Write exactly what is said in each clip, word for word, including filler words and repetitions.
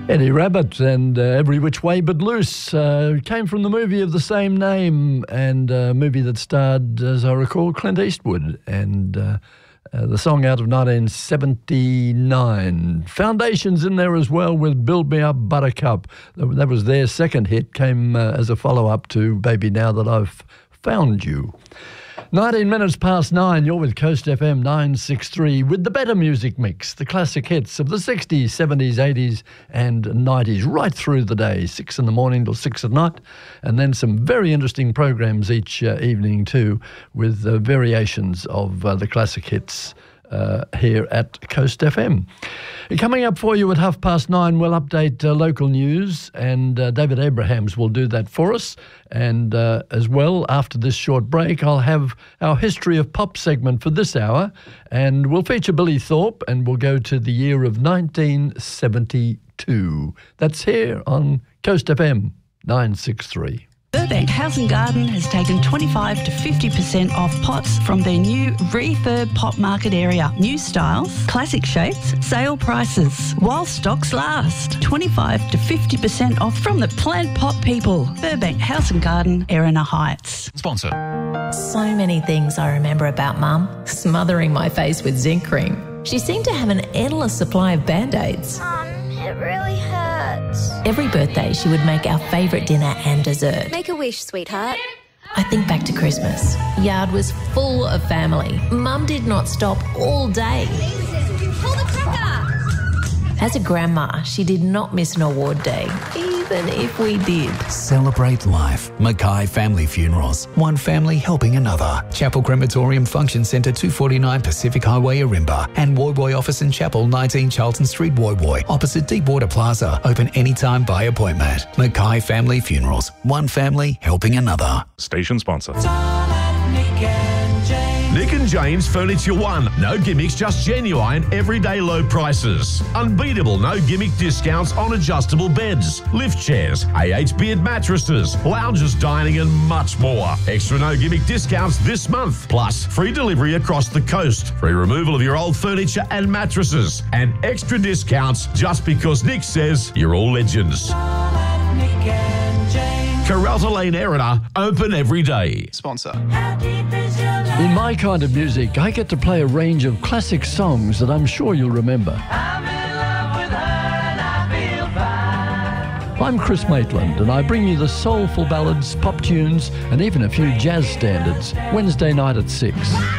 Eddie Rabbitt and uh, Every Which Way But Loose uh, came from the movie of the same name, and a movie that starred, as I recall, Clint Eastwood, and uh, uh, the song out of nineteen seventy-nine. Foundations in there as well with Build Me Up Buttercup. That was their second hit, came uh, as a follow-up to Baby Now That I've Found You. nineteen minutes past nine, you're with Coast F M nine sixty-three with the better music mix, the classic hits of the sixties, seventies, eighties and nineties, right through the day, six in the morning till six at night, and then some very interesting programs each uh, evening too, with uh, variations of uh, the classic hits uh, here at Coast F M. Coming up for you at half past nine, we'll update uh, local news, and uh, David Abrahams will do that for us. And uh, as well, after this short break, I'll have our History of Pop segment for this hour, and we'll feature Billy Thorpe, and we'll go to the year of nineteen seventy-two. That's here on Coast F M nine sixty-three. Burbank House and Garden has taken twenty-five to fifty percent off pots from their new refurb pot market area. New styles, classic shapes, sale prices. While stocks last. twenty-five to fifty percent off from the plant pot people. Burbank House and Garden, Erina Heights. Sponsor. So many things I remember about Mum. Smothering my face with zinc cream. She seemed to have an endless supply of Band-Aids. Mum, it really hurts. Every birthday, she would make our favourite dinner and dessert. Make a wish, sweetheart. I think back to Christmas. Yard was full of family. Mum did not stop all day. Pull the cracker. As a grandma, she did not miss an award day, even if we did. Celebrate life. Mackay Family Funerals. One family helping another. Chapel Crematorium Function Centre, two forty-nine Pacific Highway, Arimba. And Woy Woy Office and Chapel, nineteen Charlton Street, Woy Woy. Opposite Deepwater Plaza. Open anytime by appointment. Mackay Family Funerals. One family helping another. Station sponsor. Nick and James Furniture One. No gimmicks, just genuine, everyday low prices. Unbeatable, no gimmick discounts on adjustable beds, lift chairs, A H Beard mattresses, lounges, dining and much more. Extra no gimmick discounts this month. Plus, free delivery across the coast. Free removal of your old furniture and mattresses. And extra discounts just because Nick says you're all legends. Carralta Lane, Erina, open every day. Sponsor. In my kind of music, I get to play a range of classic songs that I'm sure you'll remember. I'm in love with her and I feel fine. I'm Chris Maitland, and I bring you the soulful ballads, pop tunes, and even a few jazz standards, Wednesday night at six.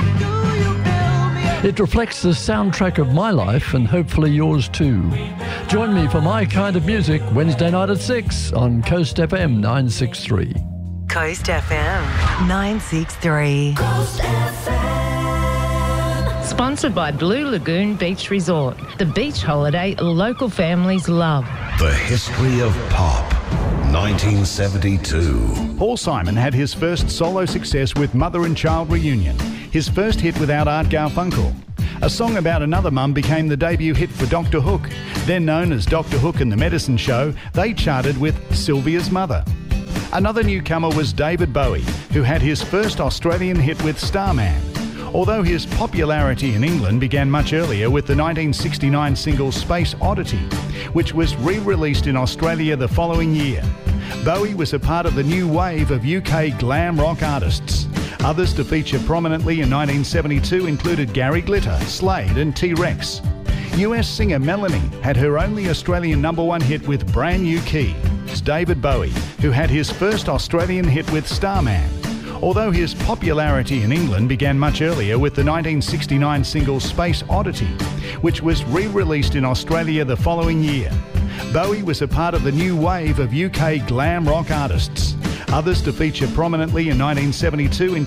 It reflects the soundtrack of my life and hopefully yours too. Join me for my kind of music, Wednesday night at six on Coast F M nine sixty-three. Coast F M nine sixty-three. Coast F M. Sponsored by Blue Lagoon Beach Resort. The beach holiday local families love. The history of pop. nineteen seventy-two. Paul Simon had his first solo success with Mother and Child Reunion, his first hit without Art Garfunkel. A song about another mum became the debut hit for Doctor Hook. Then known as Doctor Hook and the Medicine Show, they charted with Sylvia's Mother. Another newcomer was David Bowie, who had his first Australian hit with Starman. Although his popularity in England began much earlier with the nineteen sixty-nine single Space Oddity, which was re-released in Australia the following year. Bowie was a part of the new wave of U K glam rock artists. Others to feature prominently in nineteen seventy-two included Gary Glitter, Slade and T-Rex. U S singer Melanie had her only Australian number one hit with Brand New Key. It's David Bowie, who had his first Australian hit with Starman. Although his popularity in England began much earlier with the nineteen sixty-nine single Space Oddity, which was re-released in Australia the following year. Bowie was a part of the new wave of U K glam rock artists. Others to feature prominently in nineteen seventy-two